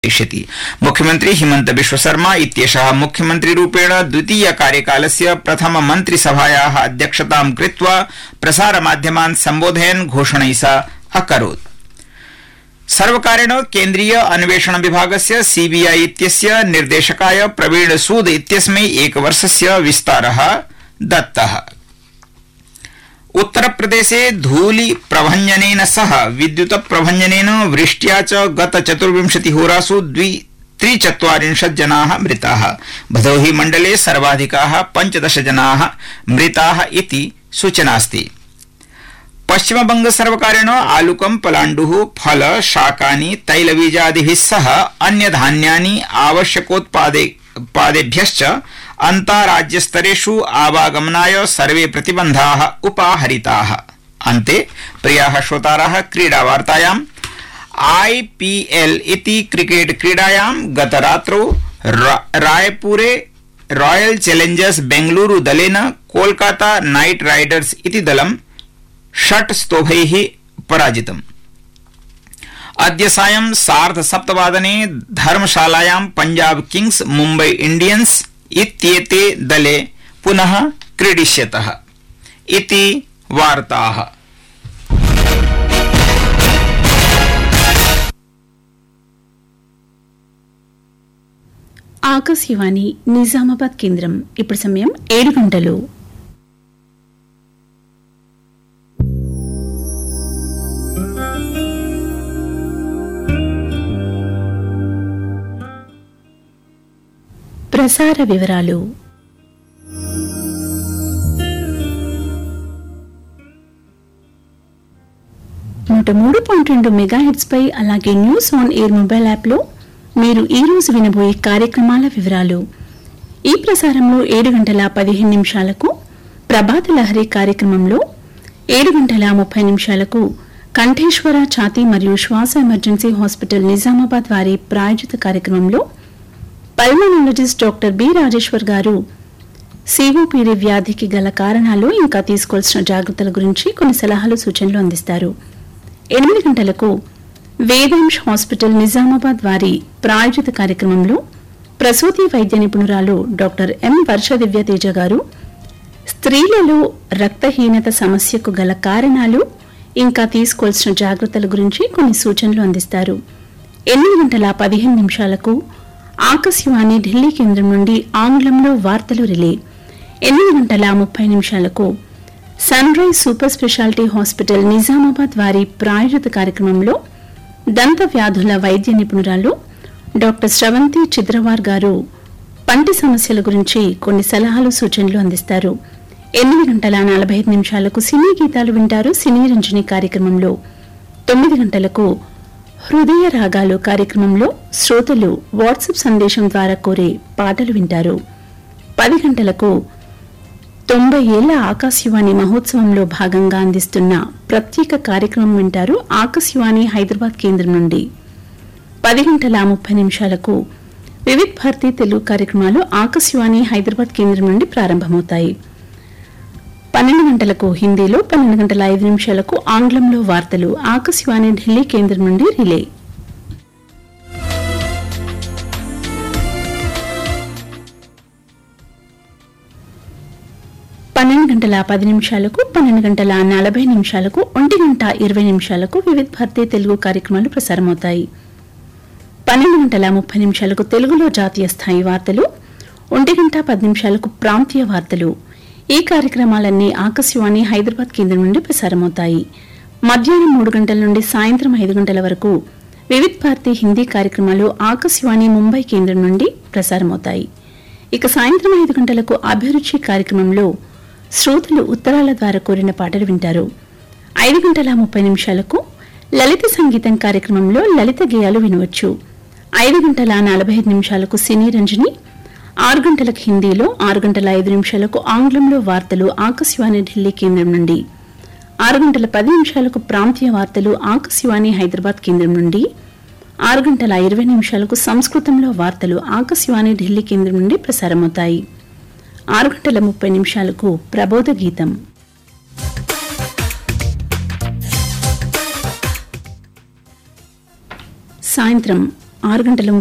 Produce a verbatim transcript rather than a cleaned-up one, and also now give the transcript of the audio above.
भविष्यति। मुख्यमंत्री हिमंत बिश्व शर्मा इत्येषः मुख्यमंत्रीरूपेण द्वितीय कार्यकालस्य प्रथम मन्त्रिसभायाः अध्यक्षतां कृत्वा प्रसारमाध्यमान् सम्बोधयन् घोषणैषा अकरोत्। सर्वकारेण केन्द्रीय अन्वेषण विभागस्य सीबीआई इत्यस्य निर्देशकाय प्रवीण सूद इत्यस्मै एकवर्षस्य विस्तारः दत्तः। उत्तरप्रदेशे धूलि प्रभञ्जनेन सह विद्युत प्रभञ्जनेन वृष्ट्या च गत चतुर्विंशतिहोरासु त्रिचत्वारिंशत् जनाः मृताः। भदोही मण्डले सर्वाधिकाः पञ्चदश जनाः मृताः इति सूचनास्ति। पश्चिमबंग सर्वकारेण आलुकं, पलाण्डुः, फल, शाकानि, तैलबीजादिभिः सह अन्यधान्यानि आवश्यकोत्पादेभ्यश्च अन्ताराज्यस्तरेषु आवागमनाय सर्वे प्रतिबन्धाः उपाहरिताः। अन्ते प्रियाः श्रोताराः, क्रीडावार्तायाम् आईपीएल इति क्रिकेट क्रीडायां गतरात्रौ रा, रायपुरे रॉयल चैलेंजर्स बेंगलुरु दलेन कोलकाता नाइट राइडर्स इति दलं षट् स्तोभैः पराजितम्। अद्य सायं सार्धसप्तवादने धर्मशालायां पंजाब किंग्स मुम्बई इंडियंस इत्येते दले पुनः क्रीडिष्यतः इति वार्ताः। ఆకాశవాణి నిజామాబాద్ కేంద్రం. ఇప్పుడు సమయం ఏడు గంటలు. ప్రసార వివరాలు. నూట మూడు పాయింట్ రెండు మెగాహెట్స్ పై అలాగే న్యూస్ ఆన్ ఎయిర్ మొబైల్ యాప్లో మీరు ఈ రోజు వినబోయే కార్యక్రమాల వివరాలు. ఈ ప్రసారంలో ఏడు గంటల పదిహేను నిమిషాలకు ప్రభాత లహరి కార్యక్రమంలో, ఏడు గంటల ముప్పై నిమిషాలకు కంఠేశ్వర ఛాతీ మరియు శ్వాస ఎమర్జెన్సీ హాస్పిటల్ నిజామాబాద్ వారి ప్రాయోజిత కార్యక్రమంలో పల్మనాలజిస్ట్ డాక్టర్ బి రాజేశ్వర్ గారు సిఓపిడి వ్యాధికి గల కారణాలు ఇంకా తీసుకోవాల్సిన జాగ్రత్తల గురించి కొన్ని సలహాలు సూచనలు అందిస్తారు. ఎనిమిది గంటలకు వేదాంశ్ హాస్పిటల్ నిజామాబాద్ వారి ప్రాయోజిత కార్యక్రమంలో ప్రసూతి వైద్య నిపుణురాలు డాక్టర్ ఎం వర్ష దివ్యతేజ గారు స్త్రీలలో రక్తహీనత సమస్యకు గల కారణాలు ఇంకా తీసుకోవాల్సిన జాగ్రత్తల గురించి కొన్ని సూచనలు అందిస్తారు. ఎనిమిది గంటల పదిహేను నిమిషాలకు ఆకాశవాణి ఢిల్లీ కేంద్రం నుండి ఆంగ్లంలో వార్తలు రిలే. ఎనిమిది గంటల ముప్పై నిమిషాలకు sun rise super speciality hospital Nizamabad వారి ప్రాయోజిత కార్యక్రమంలో దంత వ్యాధుల వైద్య నిపుణురాలు డాక్టర్ శ్రవంతి చిద్రవార్ గారు పంటి సమస్యల గురించి కొన్ని సలహాలు సూచనలు అందిస్తారు. ఎనిమిది గంటల నలభై ఐదు నిమిషాలకు సినీ గీతాలు వింటారు సినీ రంజని కార్యక్రమంలో. తొమ్మిది గంటలకు హృదయ రాగాలు కార్యక్రమంలో శ్రోతలు వాట్సాప్ సందేశం ద్వారా కోరే పాటలు వింటారు. పది గంటలకు తొంభై ఏళ్ల ఆకాశవాణి మహోత్సవంలో భాగంగా అందిస్తున్న ప్రత్యేక కార్యక్రమం వింటారు ఆకాశవాణి హైదరాబాద్ కేంద్రం నుండి. పది గంటల ముప్పై నిమిషాలకు వివిధ్ భారతి తెలుగు కార్యక్రమాలు ఆకాశవాణి హైదరాబాద్ కేంద్రం నుండి ప్రారంభమవుతాయి. పన్నెండు గంటలకు హిందీలో, పన్నెండు గంటల ఐదు నిమిషాలకు ఆంగ్లంలో వార్తలు ఆకాశవాణి ఢిల్లీ కేంద్రం నుండి రిలే. పన్నెండు గంటల పది నిమిషాలకు, పన్నెండు గంటల నలభై నిమిషాలకు, ఒంటి గంట ఇరవై నిమిషాలకు వివిధ్ భారతి తెలుగు కార్యక్రమాలు ప్రసారమవుతాయి. పన్నెండు గంటల ముప్పై నిమిషాలకు తెలుగులో జాతీయ స్థాయి వార్తలు, ఒంటి గంట పది నిమిషాలకు ప్రాంతీయ వార్తలు. ఈ కార్యక్రమాలన్నీ ఆకాశవాణి హైదరాబాద్ కేంద్రం నుండి ప్రసారమవుతాయి. మధ్యాహ్నం మూడు గంటల నుండి సాయంత్రం ఐదు గంటల వరకు వివిధ్ భారతి హిందీ కార్యక్రమాలు ఆకాశవాణి ముంబై కేంద్రం నుండి ప్రసారమవుతాయి. ఇక సాయంత్రం ఐదు గంటలకు అభిరుచి కార్యక్రమంలో శ్రోతలు ఉత్తరాల ద్వారా కోరిన పాటలు వింటారు. ఐదు గంటల ముప్పై నిమిషాలకు లలిత సంగీతం కార్యక్రమంలో లలిత గేయాలు వినవచ్చు. ఐదు గంటల నలభై ఐదు నిమిషాలకు సినీ రంజని, ఆరు గంటలకు హిందీలో, ఆరు గంటల ఐదు నిమిషాలకు ఆంగ్లంలో వార్తలు ఆకాశవాణి ఢిల్లీ కేంద్రం నుండి, ఆరు గంటల పది నిమిషాలకు ప్రాంతీయ వార్తలు ఆకాశవాణి హైదరాబాద్ కేంద్రం నుండి, ఆరు గంటల ఇరవై నిమిషాలకు సంస్కృతంలో వార్తలు ఆకాశవాణి ఢిల్లీ కేంద్రం నుండి ప్రసారమవుతాయి. ఆరు గంటల ముప్పై నిమిషాలకు ప్రబోధ గీతం. సాయంత్రం ఆరు గంటల